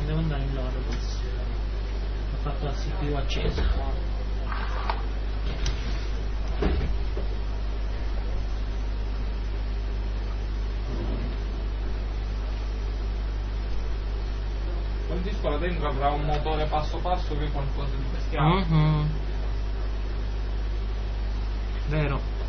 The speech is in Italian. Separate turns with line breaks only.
non devo andare in loro adesso. Ho fatto la CPU accesa.
Quel disco là dentro avrà un motore passo passo che è qualcosa di bestiale.
Vero.